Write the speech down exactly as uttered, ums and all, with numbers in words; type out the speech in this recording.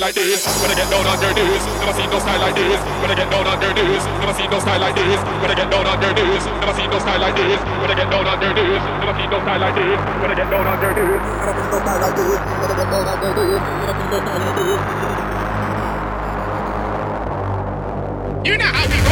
like this. When I get down on their knees, never seen no style like this. When I get down on their knees, never seen no style like this. When I get down on their knees, never seen no style like this. When I get down on their knees, never seen no style like this. When I get down on their knees, never seen no style like this. When I get down on their knees, never seen no style like this. You know how we